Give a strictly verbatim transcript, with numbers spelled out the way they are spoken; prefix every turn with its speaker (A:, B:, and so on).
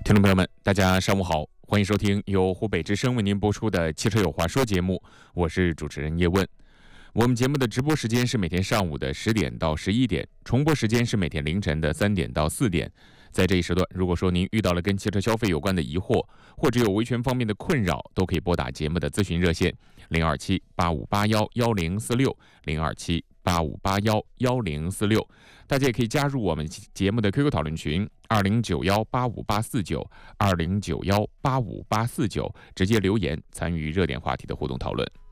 A: 听众朋友们，大家上午好，欢迎收听由湖北之声为您播出的《汽车有话说》节目，我是主持人叶问。我们节目的直播时间是每天上午的十点到十一点，重播时间是每天凌晨的三点到四点。在这一时段，如果说您遇到了跟汽车消费有关的疑惑，或者有维权方面的困扰，都可以拨打节目的咨询热线零二七八五八幺幺零四六零二七八五八幺幺零四六。大家也可以加入我们节目的 Q Q 讨论群二零九幺八五八四九二零九幺八五八四九，直接留言参与热点话题的互动讨论。